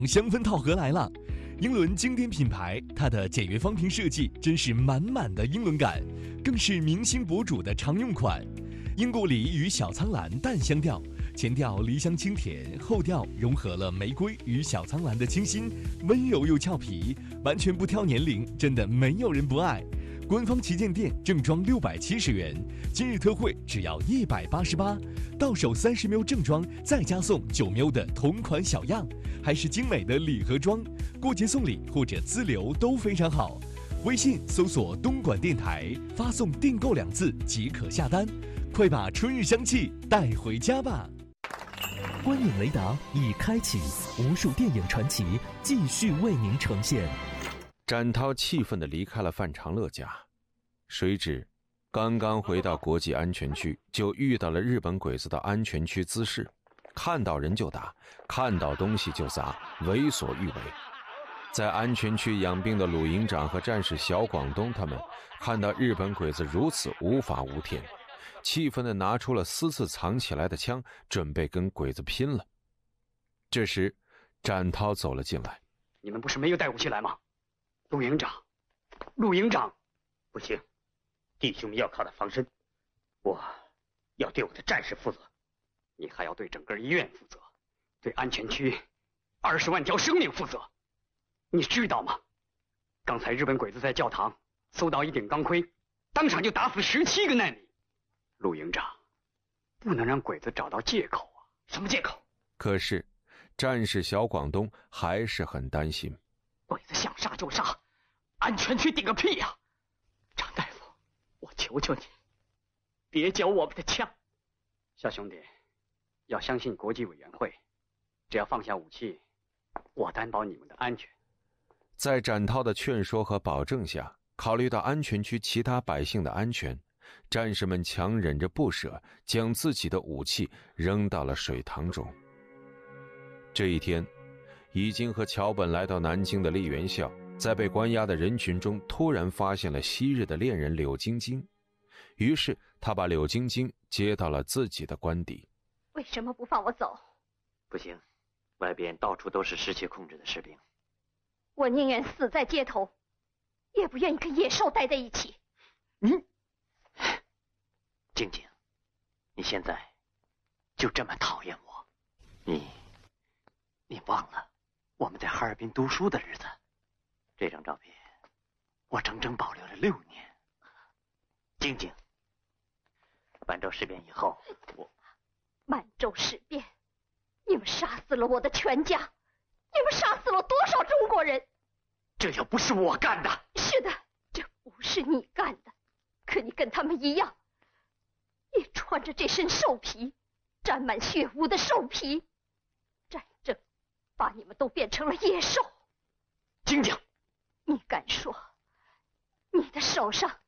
香氛套盒来了，英伦经典品牌，它的简约方瓶设计真是满满的英伦感，更是明星博主的常用款。英国梨与小苍兰淡香调，前调梨香清甜，后调融合了玫瑰与小苍兰的清新，温柔又俏皮，完全不挑年龄，真的没有人不爱。官方旗舰店正装670元，今日特惠只要188，到手30ml正装再加送9ml的同款小样，还是精美的礼盒装，过节送礼或者自留都非常好。微信搜索东莞电台，发送订购2字即可下单，快把春日香气带回家吧。 观影雷达已开启，无数电影传奇继续为您呈现。 展涛气愤地离开了范长乐家，谁知刚刚回到国际安全区，就遇到了日本鬼子的安全区滋事，看到人就打，看到东西就砸，为所欲为。在安全区养病的鲁营长和战士小广东他们看到日本鬼子如此无法无天，气愤地拿出了私自藏起来的枪，准备跟鬼子拼了。这时展涛走了进来。 你们不是没有带武器来吗？陆营长，不行，弟兄们要靠他防身，我要对我的战士负责，你还要对整个医院负责，对安全区20万条生命负责。你知道吗？刚才日本鬼子在教堂搜到一顶钢盔，当场就打死17个难民。陆营长，不能让鬼子找到借口啊！什么借口？ 可是战士小广东还是很担心。 鬼子想杀就杀，安全区顶个屁呀！张大夫，我求求你，别缴我们的枪。小兄弟，要相信国际委员会，只要放下武器，我担保你们的安全。 在展涛的劝说和保证下，考虑到安全区其他百姓的安全，战士们强忍着不舍，将自己的武器扔到了水塘中。这一天，已经和桥本来到南京的厉元孝，在被关押的人群中突然发现了昔日的恋人柳晶晶，于是他把柳晶晶接到了自己的官邸。 为什么不放我走？ 不行，外边到处都是失去控制的士兵。 我宁愿死在街头，也不愿意跟野兽待在一起。 静静，你现在就这么讨厌我？你忘了我们在哈尔滨读书的日子？这张照片我整整保留了6年。静静，满洲事变以后， 满洲事变，你们杀死了我的全家，你们杀死了多少中国人？ 这又不是我干的。 是的，这不是你干的，可你跟他们一样，也穿着这身兽皮，沾满血污的兽皮。战争把你们都变成了野兽。 晶晶， 你敢说你的手上